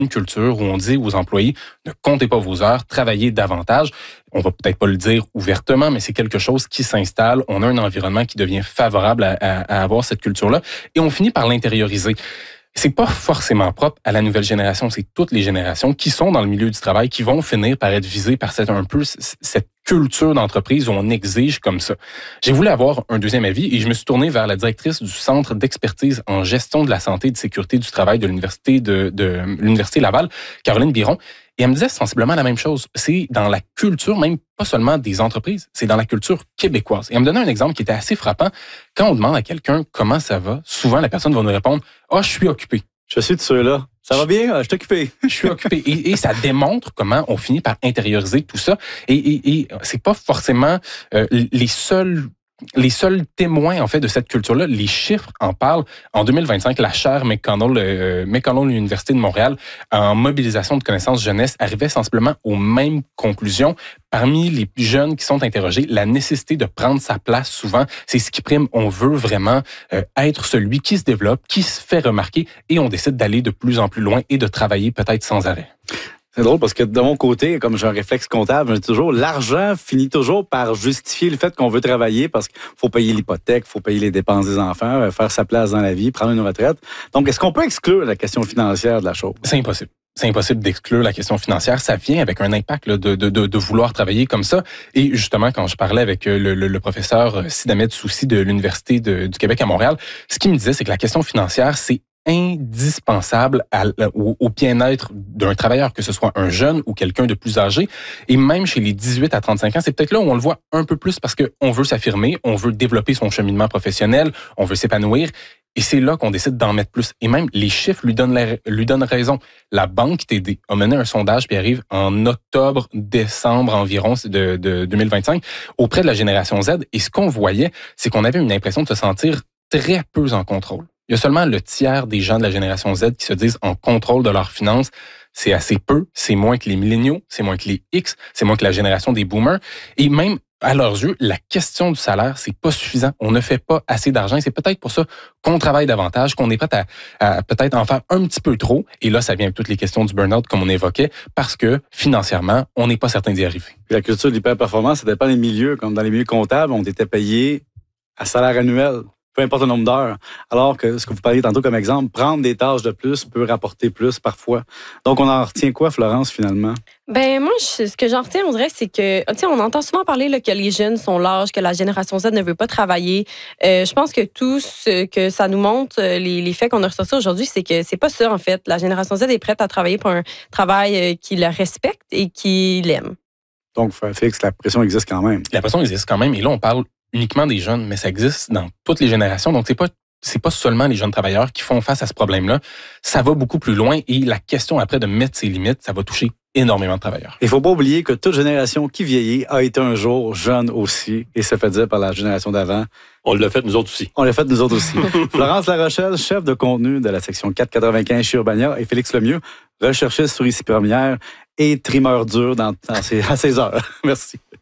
une culture où on dit aux employés, ne comptez pas vos heures, travaillez davantage. On va peut-être pas le dire ouvertement, mais c'est quelque chose qui s'installe. On a un environnement qui devient favorable à avoir cette culture-là et on finit par l'intérioriser. C'est pas forcément propre à la nouvelle génération, c'est toutes les générations qui sont dans le milieu du travail qui vont finir par être visées par cette culture d'entreprise où on exige comme ça. J'ai voulu avoir un deuxième avis et je me suis tourné vers la directrice du Centre d'expertise en gestion de la santé et de sécurité du travail de l'Université de l'Université Laval, Caroline Biron. Et elle me disait sensiblement la même chose. C'est dans la culture, même pas seulement des entreprises, c'est dans la culture québécoise. Et elle me donnait un exemple qui était assez frappant. Quand on demande à quelqu'un comment ça va, souvent la personne va nous répondre « Ah, je suis occupé ». Je suis de ceux-là. Ça va bien? Je suis occupé. Je suis occupé. Et ça démontre comment on finit par intérioriser tout ça. Et c'est pas forcément les seuls témoins, en fait, de cette culture-là. Les chiffres en parlent. En 2025, la chaire McConnell l'Université de Montréal, en mobilisation de connaissances jeunesse, arrivait sensiblement aux mêmes conclusions. Parmi les plus jeunes qui sont interrogés, la nécessité de prendre sa place souvent, c'est ce qui prime. On veut vraiment être celui qui se développe, qui se fait remarquer et on décide d'aller de plus en plus loin et de travailler peut-être sans arrêt. C'est drôle parce que de mon côté, comme j'ai un réflexe comptable, je dis toujours, l'argent finit toujours par justifier le fait qu'on veut travailler parce qu'il faut payer l'hypothèque, il faut payer les dépenses des enfants, faire sa place dans la vie, prendre une retraite. Donc, est-ce qu'on peut exclure la question financière de la chose? C'est impossible. C'est impossible d'exclure la question financière. Ça vient avec un impact là, de vouloir travailler comme ça. Et justement, quand je parlais avec le professeur Sidamed Soucy de l'Université du Québec à Montréal, ce qu'il me disait, c'est que la question financière, c'est indispensable au bien-être d'un travailleur, que ce soit un jeune ou quelqu'un de plus âgé. Et même chez les 18 à 35 ans, c'est peut-être là où on le voit un peu plus parce qu'on veut s'affirmer, on veut développer son cheminement professionnel, on veut s'épanouir. Et c'est là qu'on décide d'en mettre plus. Et même les chiffres lui donnent raison. La Banque TD a mené un sondage qui arrive en octobre-décembre environ de 2025 auprès de la génération Z. Et ce qu'on voyait, c'est qu'on avait une impression de se sentir très peu en contrôle. Il y a seulement le tiers des gens de la génération Z qui se disent en contrôle de leurs finances. C'est assez peu, c'est moins que les milléniaux, c'est moins que les X, c'est moins que la génération des boomers. Et même à leurs yeux, la question du salaire, c'est pas suffisant. On ne fait pas assez d'argent. Et c'est peut-être pour ça qu'on travaille davantage, qu'on est prêt à peut-être en faire un petit peu trop. Et là, ça vient avec toutes les questions du burn-out, comme on évoquait, parce que financièrement, on n'est pas certain d'y arriver. Puis la culture de l'hyper-performance, ça dépend des milieux. Comme dans les milieux comptables, on était payé à salaire annuel, peu importe le nombre d'heures. Alors que ce que vous parliez tantôt comme exemple, prendre des tâches de plus peut rapporter plus parfois. Donc, on en retient quoi, Florence, finalement? Ben moi, ce que j'en retiens, on dirait, c'est que, tu sais, on entend souvent parler là, que les jeunes sont lâches, que la génération Z ne veut pas travailler. Je pense que tout ce que ça nous montre, les faits qu'on a ressortis aujourd'hui, c'est que c'est pas ça, en fait. La génération Z est prête à travailler pour un travail qui la respecte et qui l'aime. Donc, Félix, la pression existe quand même. La pression existe quand même. Et là, on parle uniquement des jeunes, mais ça existe dans toutes les générations. Donc, c'est pas seulement les jeunes travailleurs qui font face à ce problème-là. Ça va beaucoup plus loin et la question après de mettre ses limites, ça va toucher énormément de travailleurs. Il faut pas oublier que toute génération qui vieillit a été un jour jeune aussi et se fait dire par la génération d'avant. On l'a fait nous autres aussi. On l'a fait nous autres aussi. Florence Larochelle, chef de contenu de la section 495 chez Urbania, et Félix Lemieux, recherchiste sur Ici Première et trimeur dur à ses heures. Merci.